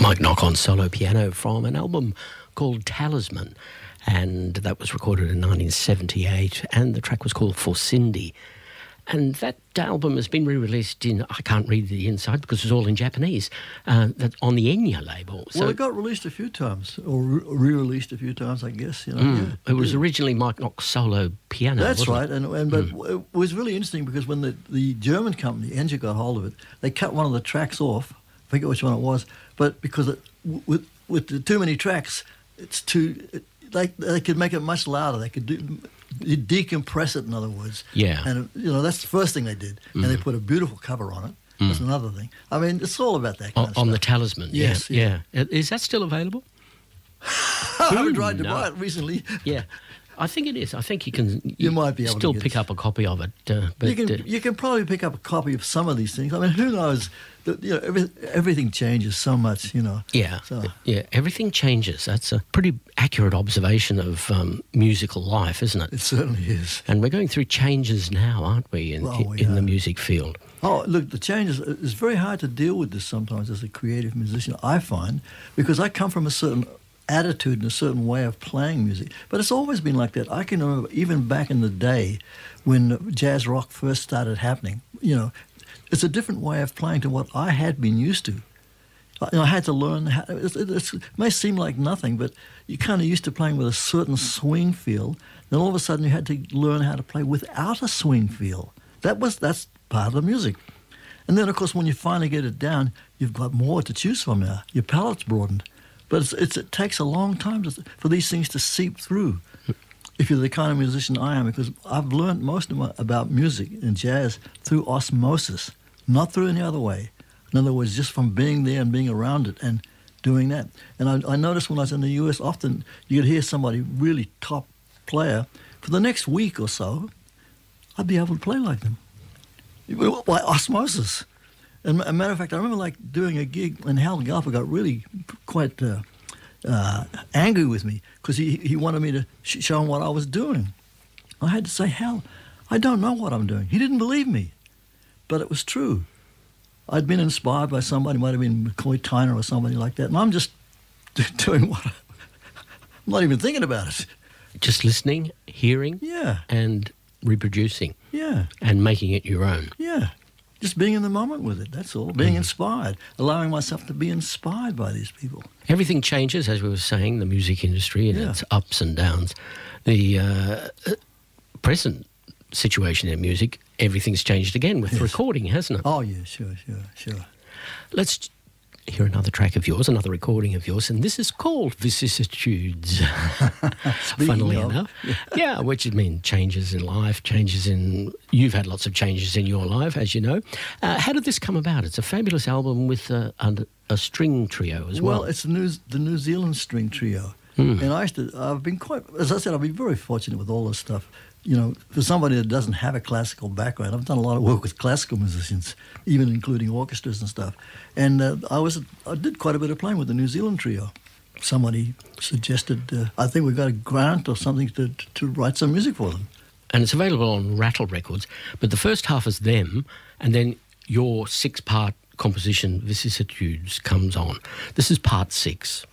Mike Nock on solo piano from an album called Talisman, and that was recorded in 1978, and the track was called For Cindy. And that album has been re-released in, I can't read the inside because it's all in Japanese, that's on the Enya label. So, well, it got released a few times, or re-released a few times, I guess. You know. It was originally Mike Nock's solo piano. That's right, but it was really interesting because when the German company, Enya, got hold of it, they cut one of the tracks off. I forget which one it was, but because with the too many tracks, it's too... They could make it much louder. They could decompress it, in other words. Yeah. And, that's the first thing they did. And they put a beautiful cover on it. That's another thing. I mean, it's all about that kind of stuff. On the Talisman, yes, yeah. Is that still available? I haven't tried to buy it recently. Yeah. I think it is. I think you can. You might be able still to pick up a copy of it. But you can probably pick up a copy of some of these things. I mean, who knows? Everything changes so much. Yeah. So. Yeah. Everything changes. That's a pretty accurate observation of musical life, isn't it? It certainly is. And we're going through changes now, aren't we? In the music field. Oh, look, the changes. It's very hard to deal with this sometimes as a creative musician. I find because I come from a certain attitude and a certain way of playing music. But it's always been like that. I can remember even back in the day when jazz rock first started happening, it's a different way of playing to what I had been used to. I had to learn how, it may seem like nothing, but you're kind of used to playing with a certain swing feel. Then all of a sudden you had to learn how to play without a swing feel. That's part of the music. And then, of course, when you finally get it down, you've got more to choose from now. Your palate's broadened. But it takes a long time for these things to seep through, if you're the kind of musician I am, because I've learned most about music and jazz through osmosis, not through any other way. In other words, just from being there and being around it and doing that. And I noticed when I was in the US, often you could hear somebody really top player. For the next week or so, I'd be able to play like them by osmosis. And a matter of fact, I remember doing a gig, and Hal Galper got really quite angry with me because he wanted me to show him what I was doing. I had to say, Hal, I don't know what I'm doing. He didn't believe me, but it was true. I'd been inspired by somebody, might have been McCoy Tyner or somebody like that, and I'm just doing what I'm not even thinking about it. Just listening, hearing, and reproducing, and making it your own. Yeah. Just being in the moment with it, that's all. Being inspired, allowing myself to be inspired by these people. Everything changes, as we were saying, the music industry and its ups and downs. The present situation in music, everything's changed again with recording, hasn't it? Oh, yeah, sure. Let's hear another track of yours, another recording of yours, and this is called Vicissitudes, funnily enough. Yeah, which means changes in life, you've had lots of changes in your life, as you know. How did this come about? It's a fabulous album with a string trio as well. Well, it's the New Zealand string trio. And I've been as I said, I've been very fortunate with all this stuff. For somebody that doesn't have a classical background, I've done a lot of work with classical musicians, even including orchestras and stuff. And I did quite a bit of playing with the New Zealand trio. Somebody suggested, I think we got a grant or something to write some music for them. And it's available on Rattle Records. But the first half is them, and then your 6-part composition, Vicissitudes, comes on. This is part 6.